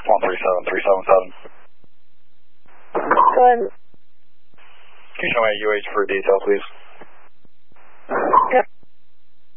137377. Go ahead. Can you show me a UH for detail, please?